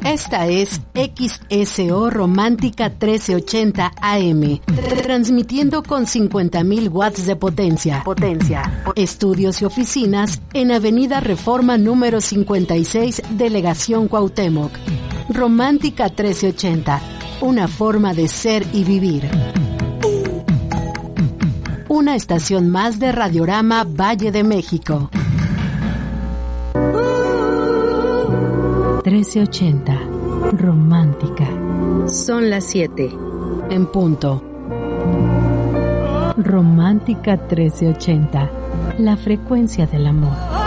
Esta es XSO Romántica 1380 AM, transmitiendo con 50.000 watts de potencia. Estudios y oficinas en Avenida Reforma número 56, Delegación Cuauhtémoc. Romántica 1380, una forma de ser y vivir. Una estación más de Radiorama Valle de México. 1380, romántica. Son las 7. En punto. Romántica 1380, la frecuencia del amor.